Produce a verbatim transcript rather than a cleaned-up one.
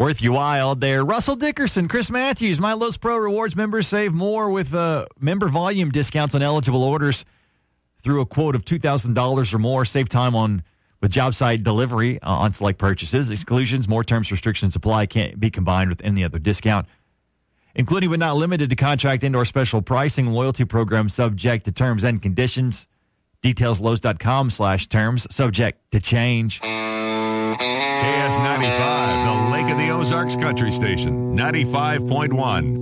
Worth your while there. Russell Dickerson, Chris Matthews, My Lowe's Pro Rewards members save more with uh, member volume discounts on eligible orders through a quote of two thousand dollars or more. Save time on with job site delivery uh, on select purchases. Exclusions, more terms, restrictions apply. Can't be combined with any other discount, including but not limited to contract and or special pricing. Loyalty program subject to terms and conditions. Details Lowe's.com slash terms. Subject to change. K S ninety-five, the Lake of the Ozarks Country Station. ninety-five point one.